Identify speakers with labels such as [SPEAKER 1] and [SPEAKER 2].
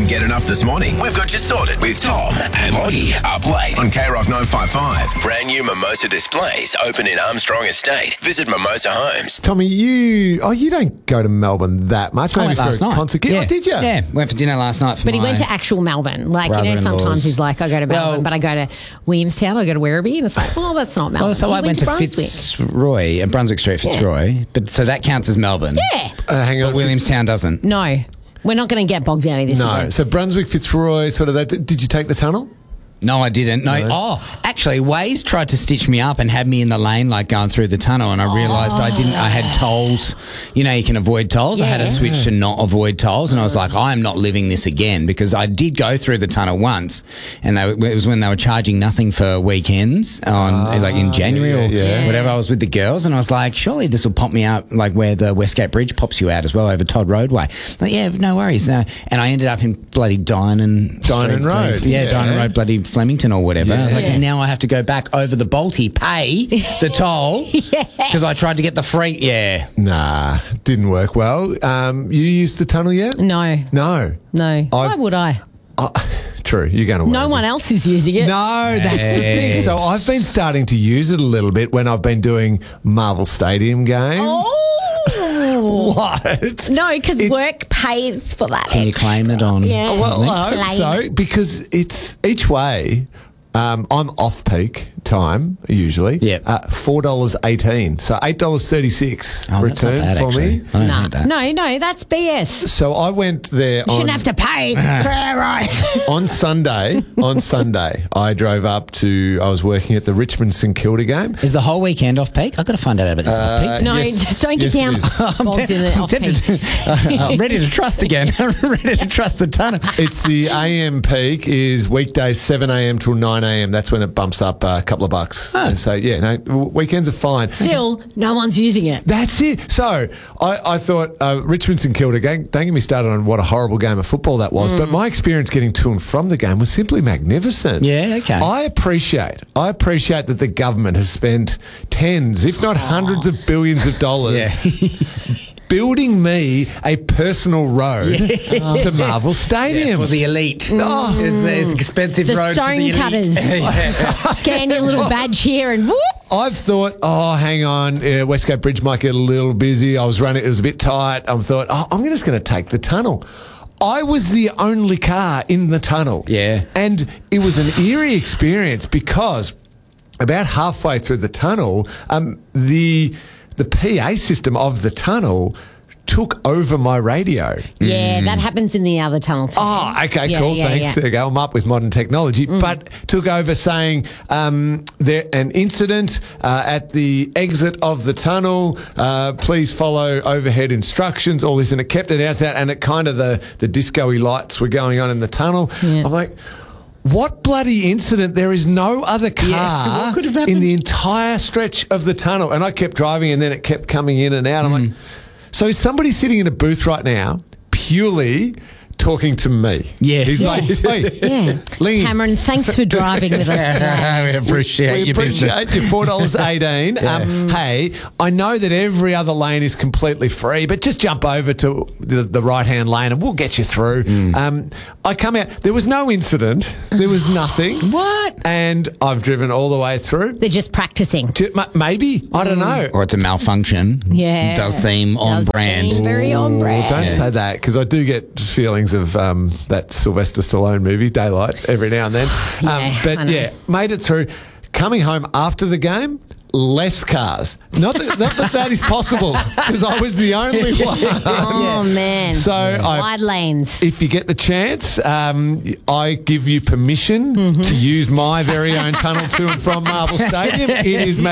[SPEAKER 1] get enough this morning? We've got you sorted with Tom and Lottie up late on K-Rock 955. Brand new Mimosa displays open in Armstrong Estate. Visit Mimosa Homes.
[SPEAKER 2] Tommy, you don't go to Melbourne that much.
[SPEAKER 3] I
[SPEAKER 2] Maybe
[SPEAKER 3] went
[SPEAKER 2] for
[SPEAKER 3] last
[SPEAKER 2] a
[SPEAKER 3] night.
[SPEAKER 2] concert.
[SPEAKER 3] Yeah.
[SPEAKER 2] Oh, did you?
[SPEAKER 3] Yeah, went for dinner last night.
[SPEAKER 4] But he went to actual Melbourne. Like, sometimes
[SPEAKER 3] brother-in-law's.
[SPEAKER 4] he's like, I go to Melbourne, but I go to Williamstown, I go to Werribee, and it's like, well, that's not Melbourne.
[SPEAKER 3] Oh, so
[SPEAKER 4] He
[SPEAKER 3] I went to
[SPEAKER 4] Brunswick.
[SPEAKER 3] Fitzroy, Brunswick Street, Fitzroy. But so that counts as Melbourne.
[SPEAKER 4] Yeah.
[SPEAKER 2] Hang on.
[SPEAKER 3] But Williamstown doesn't.
[SPEAKER 4] No, we're not going to get bogged down in this.
[SPEAKER 2] No.
[SPEAKER 4] again.
[SPEAKER 2] So Brunswick, Fitzroy, sort of that. Did you take the tunnel?
[SPEAKER 3] No, I didn't. No. Oh, actually, Waze tried to stitch me up and had me in the lane, like going through the tunnel, and I realised I had tolls. You know, you can avoid tolls. I had to switch to not avoid tolls, and I was like, I am not living this again, because I did go through the tunnel once, and it was when they were charging nothing for weekends on, like in January or whatever. I was with the girls, and I was like, surely this will pop me out, like where the Westgate Bridge pops you out as well over Todd Roadway. Like, yeah, no worries. No. And I ended up in bloody Dynon
[SPEAKER 2] Road.
[SPEAKER 3] Yeah, Dynon Road, bloody Flemington or whatever. I was like, and now I have to go back over the Balti, pay the toll because I tried to get the free. Yeah.
[SPEAKER 2] Nah, didn't work well. You used the tunnel yet?
[SPEAKER 4] No.
[SPEAKER 2] No.
[SPEAKER 4] Why would I?
[SPEAKER 2] True, you're going to work.
[SPEAKER 4] No one else is using it.
[SPEAKER 2] No, that's the thing. So I've been starting to use it a little bit when I've been doing Marvel Stadium games.
[SPEAKER 4] Oh.
[SPEAKER 2] What?
[SPEAKER 4] No, because work pays for that.
[SPEAKER 3] Can you claim it on?
[SPEAKER 4] Yeah.
[SPEAKER 2] Well, I hope
[SPEAKER 4] Claim
[SPEAKER 2] so, because it's each way. I'm off peak time usually.
[SPEAKER 3] Yep.
[SPEAKER 2] $4.18, so $8.36
[SPEAKER 3] Oh, that's not
[SPEAKER 2] return
[SPEAKER 3] bad,
[SPEAKER 2] for
[SPEAKER 3] actually.
[SPEAKER 2] me.
[SPEAKER 3] I don't hate that.
[SPEAKER 4] No, that's BS.
[SPEAKER 2] So I went there
[SPEAKER 4] You shouldn't have to pay. Right.
[SPEAKER 2] on Sunday. On Sunday, I drove up to. I was working at the Richmond St Kilda game.
[SPEAKER 3] Is the whole weekend off peak? I've got to find out about this off peak.
[SPEAKER 4] No,
[SPEAKER 2] Yes.
[SPEAKER 4] just don't get
[SPEAKER 2] Yes, it
[SPEAKER 4] down.
[SPEAKER 2] is.
[SPEAKER 4] Bogged in the
[SPEAKER 3] I'm
[SPEAKER 4] off-peak.
[SPEAKER 3] tempted. I'm ready to trust again. I'm ready to trust the tunnel.
[SPEAKER 2] It's the AM peak is weekdays 7 a.m. till 9 a.m. That's when it bumps up a couple of bucks. So yeah, no, weekends are fine.
[SPEAKER 4] Still, no one's using it.
[SPEAKER 2] That's it. So I thought Richmond St Kilda game, don't get me started on what a horrible game of football that was, but my experience getting to and from the game was simply magnificent.
[SPEAKER 3] Yeah, okay.
[SPEAKER 2] I appreciate that the government has spent tens, if not hundreds of billions of dollars building me a personal road to Marvel Stadium.
[SPEAKER 3] For the elite. It's expensive
[SPEAKER 4] The
[SPEAKER 3] road for the elite.
[SPEAKER 4] stonecutters. Scan your little badge here and whoop.
[SPEAKER 2] I've thought, hang on, Westgate Bridge might get a little busy. I was running, it was a bit tight. I thought, I'm just going to take the tunnel. I was the only car in the tunnel.
[SPEAKER 3] Yeah.
[SPEAKER 2] And it was an eerie experience because about halfway through the tunnel, the PA system of the tunnel took over my radio.
[SPEAKER 4] Yeah, that happens in the other tunnel too.
[SPEAKER 2] Oh, okay,
[SPEAKER 4] Yeah,
[SPEAKER 2] cool.
[SPEAKER 4] yeah,
[SPEAKER 2] Thanks.
[SPEAKER 4] yeah.
[SPEAKER 2] There you go. I'm up with modern technology. But took over saying there an incident at the exit of the tunnel. Please follow overhead instructions. All this, and it kept it out, and it kind of the disco-y lights were going on in the tunnel.
[SPEAKER 4] Yeah.
[SPEAKER 2] I'm like, what bloody incident? There is no other car
[SPEAKER 3] what could have happened?
[SPEAKER 2] in the entire stretch of the tunnel. And I kept driving, and then it kept coming in and out. I'm like, so is somebody sitting in a booth right now purely talking to me?
[SPEAKER 3] Yeah.
[SPEAKER 2] He's like, hey,
[SPEAKER 4] Yeah.
[SPEAKER 2] Liam,
[SPEAKER 4] Cameron, thanks for driving with us today.
[SPEAKER 3] We appreciate
[SPEAKER 2] we
[SPEAKER 3] your business.
[SPEAKER 2] appreciate your $4.18. Hey, I know that every other lane is completely free, but just jump over to the right-hand lane and we'll get you through. I come out. There was no incident. There was nothing.
[SPEAKER 3] What?
[SPEAKER 2] And I've driven all the way through.
[SPEAKER 4] They're just practicing.
[SPEAKER 2] Maybe. I don't know.
[SPEAKER 3] Or it's a malfunction.
[SPEAKER 4] Yeah.
[SPEAKER 3] Does seem on
[SPEAKER 4] Does
[SPEAKER 3] brand.
[SPEAKER 4] seem very on brand.
[SPEAKER 2] Don't say that, because I do get feelings of that Sylvester Stallone movie, Daylight, every now and then.
[SPEAKER 4] Yeah, I
[SPEAKER 2] but
[SPEAKER 4] know.
[SPEAKER 2] yeah, made it through. Coming home after the game, less cars. Not that is possible, because I was the only one.
[SPEAKER 4] Oh, man.
[SPEAKER 2] So
[SPEAKER 4] Wide lanes.
[SPEAKER 2] if you get the chance, I give you permission to use my very own tunnel to and from Marvel Stadium. It is